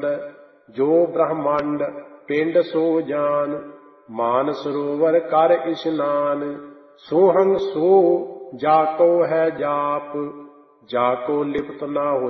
ਅਖੰਡ, ਜੋ ਬ੍ਰਹਮੰਡ ਪਿੰਡ ਸੋ ਜਾਨ। ਮਾਨ ਸਰੋਵਰ ਕਰ ਇਸ਼ਨਾਨ, ਸੋਹੰ ਸੋ ਜਾ ਕੋ ਹੈ ਜਾਪ, ਜਾ ਕੋ ਲਿਪਤ ਨਾ